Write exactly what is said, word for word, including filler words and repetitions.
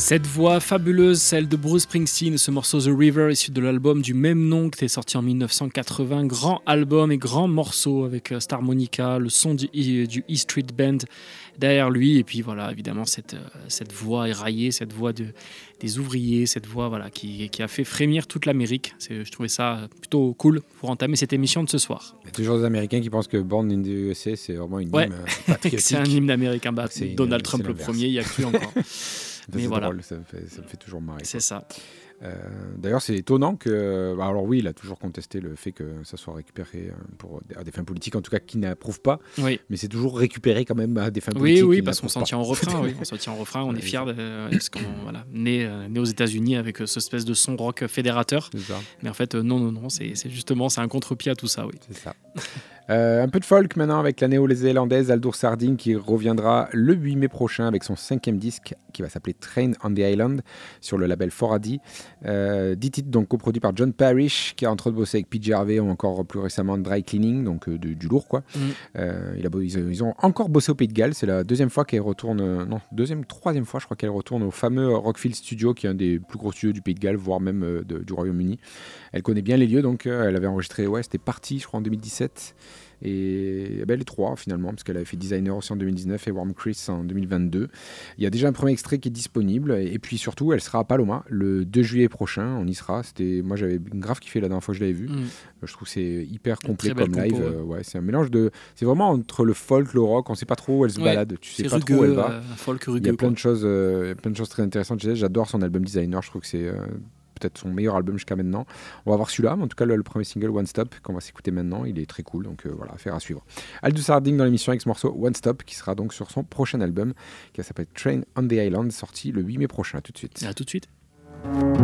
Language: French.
Cette voix fabuleuse, celle de Bruce Springsteen, ce morceau The River issu de l'album du même nom qui est sorti en dix-neuf cent quatre-vingts, grand album et grand morceau avec Star Monica, le son du, du E Street Band derrière lui et puis voilà évidemment cette, cette voix éraillée, cette voix de, des ouvriers, cette voix voilà, qui, qui a fait frémir toute l'Amérique. C'est, je trouvais ça plutôt cool pour entamer cette émission de ce soir. Il y a toujours des Américains qui pensent que Born in the U S A c'est vraiment une ouais. hymne patriotique. C'est un hymne américain, bah, c'est Donald une, Trump le premier, il n'y a que lui encore. Mais c'est voilà. drôle, ça me fait, ça me fait toujours marrer. C'est quoi. ça. Euh, d'ailleurs, c'est étonnant que. Bah alors, oui, il a toujours contesté le fait que ça soit récupéré pour, à des fins politiques, en tout cas, qui n'approuvent pas. Oui. Mais c'est toujours récupéré quand même à des fins politiques. Oui, oui, parce qu'on s'en tient en refrain. oui, on s'en tient en refrain. On ouais, est fiers de, parce qu'on voilà, né, euh, né aux États-Unis avec ce espèce de son rock fédérateur. C'est ça. Mais en fait, euh, non, non, non, c'est, c'est justement c'est un contre-pied à tout ça. Oui. C'est ça. Euh, un peu de folk maintenant avec la néo-zélandaise Aldur Sardine qui reviendra le huit mai prochain avec son cinquième disque qui va s'appeler Train on the Island sur le label four A D. Euh, dix titres donc coproduits par John Parrish qui a entre autres bossé avec P J Harvey ou encore plus récemment Dry Cleaning, donc euh, de, du lourd quoi. Mm. Euh, il a, ils, ils ont encore bossé au Pays de Galles, c'est la deuxième fois qu'elle retourne, euh, non deuxième, troisième fois je crois qu'elle retourne au fameux Rockfield Studio qui est un des plus gros studios du Pays de Galles, voire même euh, de, du Royaume-Uni. Elle connaît bien les lieux donc euh, elle avait enregistré, ouais c'était Parti je crois en deux mille dix-sept. Et ben, les trois finalement, parce qu'elle avait fait Designer aussi en deux mille dix-neuf et Warm Chris en deux mille vingt-deux. Il y a déjà un premier extrait qui est disponible, et puis surtout, elle sera à Paloma le deux juillet prochain. On y sera. C'était, moi, j'avais grave kiffé la dernière fois que je l'avais vu. Mmh. Je trouve que c'est hyper complet comme live. Compo, ouais. Euh, ouais, c'est un mélange de. C'est vraiment entre le folk, le rock. On sait pas trop où elle se ouais, balade. Tu sais pas rugueux, trop où elle va. Euh, folk rugueux, il y a plein quoi. de choses, euh, plein de choses très intéressantes. J'adore son album Designer. Je trouve que c'est euh, peut-être son meilleur album jusqu'à maintenant. On va voir celui-là, mais en tout cas le, le premier single One Stop qu'on va s'écouter maintenant, il est très cool, donc euh, voilà, affaire à suivre. Aldur Sardine dans l'émission avec ce morceau One Stop qui sera donc sur son prochain album qui va s'appeler Train on the Island, sorti le huit mai prochain. À tout de suite. À tout de suite.